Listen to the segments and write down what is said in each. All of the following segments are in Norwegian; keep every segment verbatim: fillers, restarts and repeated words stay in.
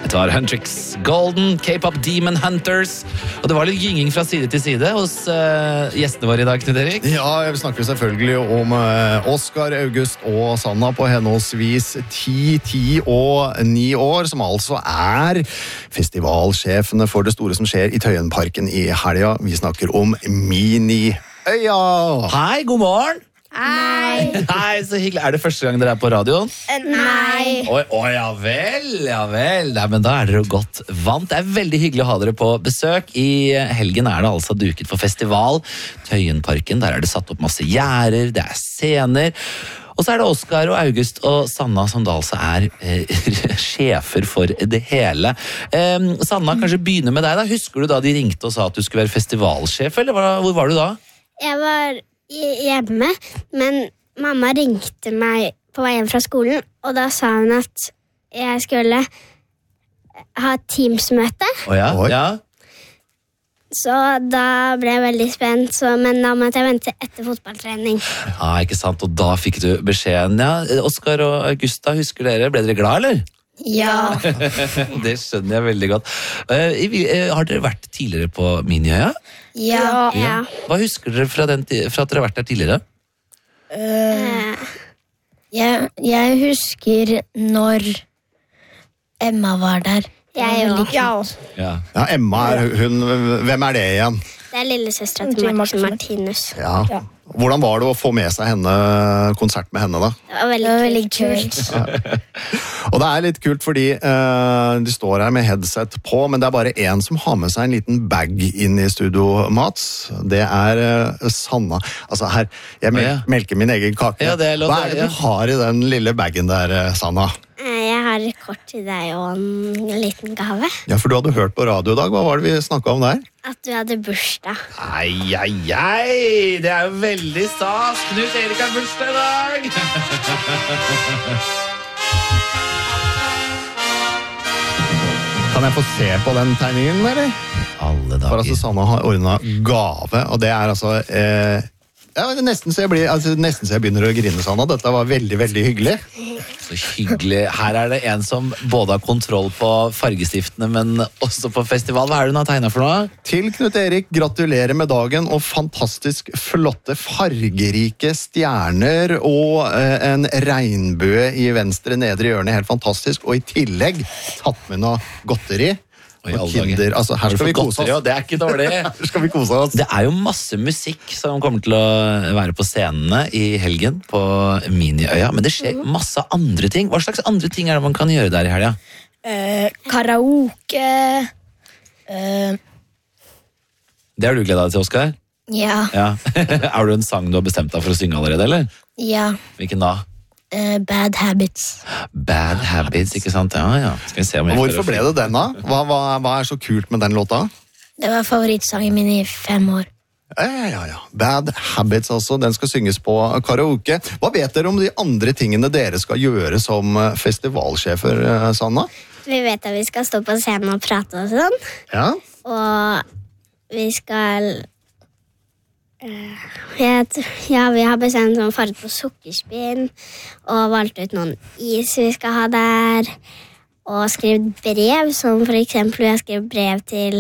Dette var Huntrix Golden, K-pop Demon Hunters. Og det var litt gynging fra side til side hos uh, gjestene våre i dag, Knut Erik. Ja, vi snakker selvfølgelig om uh, Oskar, August og Sanna på henholdsvis ti, ti og ni år, som altså er festivalsjefene for det store som skjer i Tøyenparken i helga. Vi snakker om Miniøya. Hei, god morgen. Hei. Hei, så hyggelig. Er det første gang dere er på radioen? Nei. Oi, oi, ja vel, ja vel. Nei, men da er dere jo godt vant. Det er veldig hyggelig å ha dere på besøk. I helgen er det altså duket for festival. Tøyenparken, der er det satt opp masse gjerder, det er scener. Og så er det Oskar og August og Sanna som da altså er eh, sjefer for det hele. Eh, Sanna, kanskje begynne med deg da. Husker du da de ringte og sa at du skulle være festivalsjef, eller hva, hvor var du da? Jeg var hjemme, men mamma ringte meg på vei hjem fra skolen, og da sa hun at jeg skulle ha Teams-møte. Å ja, ja. Så da ble jeg veldig spent, så, men da måtte jeg vente etter fotballtrening. Ja, ikke sant, og da fikk du beskjeden. Ja, Oskar og Augusta, husker dere? Ble dere glad, eller? Ja. Det skjønner jeg veldig godt. Uh, har dere vært tidligere på Miniøya? Ja. Ja. Hva husker dere fra, den, fra at dere har vært der tidligere? Uh, jeg, jeg husker når Emma var der. Jeg òg. Ja. Ja, Emma, er hun, hvem er det igjen? Det er lillesøstera til Martin Martinus. Ja. Ja. Hvordan var det å få med seg henne, konsert med henne da? Det var veldig, veldig kult. Ja. Og det er litt kult fordi uh, de står her med headset på, men det er bare en som har med seg en liten bag inn i studio, Mats. Det er uh, Sanna. Altså her, jeg mel- ja. melker min egen kake. Ja, det er lov, Hva er det ja. du har i den lille bagen der, uh, Sanna? Jeg har et kort til deg og en liten gave. Ja, for du hadde hørt på radio i dag. Hva var det vi snakket om der? At du hadde bursdag. Ai, ai, ai! Det er jo veldig stas! Knut Erik har bursdag i dag! Kan jeg få se på den tegningen, eller? Alle dager. For altså, Sanna har ordnet gave, og det er altså... Eh, ja, nesten så, jeg blir, altså, nesten så jeg begynner å grine, Sanna. Dette var veldig, veldig hyggelig. Så hyggelig. Her er det en som både har kontroll på fargestiftene, men også på festival. Hva er det hun har tegnet for noe? Til Knut Erik, gratulerer med dagen og fantastisk flotte fargerike stjerner og eh, en regnbue i venstre nedre hjørne. Helt fantastisk. Og i tillegg tatt med noe godteri. Oi, Og kinder. Altså, her skal vi kose oss. Det er ikke dårlig. Her skal vi kose oss. Det er jo masse musikk som kommer til å være på scenene i helgen på Miniøya, men det skjer masse andre ting. Hva slags andre ting er det man kan gjøre der i helga? Uh, karaoke. Uh, Det har du gledet deg til, Oskar? ja. Ja. Er det en sang du har bestemt deg for å synge allerede, eller? Ja. Hvilken da? Uh, Bad Habits. Bad Habits, ikke sant? Ja, ja. Skal vi se om jeg Hvorfor ble det den da? Hva, hva, hva er så kult med den låta? Det var favorittsangen min i fem år. Ja, ja, ja. Bad Habits, altså. Den skal synges på karaoke. Hva vet dere om de andre tingene dere skal gjøre som festivalsjefer, Sanna? Vi vet at vi skal stå på scenen og prate og sånn. Ja. Og vi skal... Uh, vet, ja, vi har bestemt noen farge på sukkerspinn og valgt ut noen is vi skal ha der. Og skrevet brev, som for eksempel jeg skrev brev til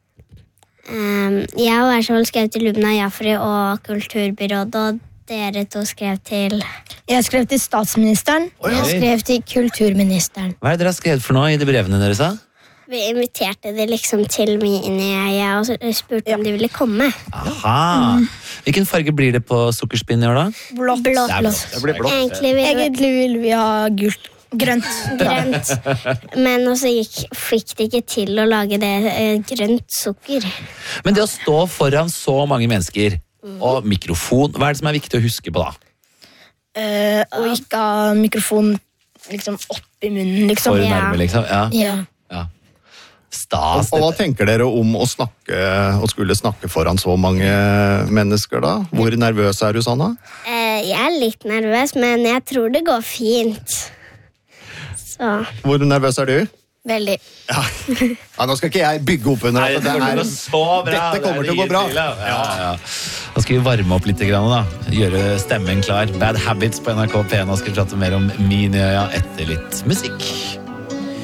um, jeg og Ersvold skrev til Lubna Jafri og Kulturbyrådet, og dere to skrev til... Jeg skrev til statsministeren, og jeg skrev til kulturministeren. Hva er det dere har skrevet for noe i de brevene deres, da? Vi inviterte det liksom til Miniøya og spurte om de ville komme. Aha. Hvilken farge blir det på sukkerspinn i år, da? Blått. Blått. Det blir blått. Egentlig vil Egentlig vil vi ha gult. Grønt. grønt. Men også gikk, fikk de ikke til å lage det eh, grønt sukker. Men det å stå foran så mange mennesker og mikrofon, hva er det som er viktig å huske på da? Uh, og ikke ha mikrofonen liksom opp i munnen, liksom. For nærme, liksom? Ja. Ja. Ja. Stas. Og hva tenker dere om å snakke, å skulle snakke foran så mange mennesker da? Hvor nervøs er du, Sanna? Eh, jeg er litt nervøs, men jeg tror det går fint. Så... Hvor nervøs er du? Veldig. Ja. Ja, nå skal ikke jeg bygge opp under Nei, at det det kommer er... til å gå så bra. Dette kommer til å gå bra. Ja, ja. Da skal vi varme opp litt, da. Gjøre stemmen klar. Bad Habits på N R K P. Nå skal vi prate mer om Miniøya etter litt musikk.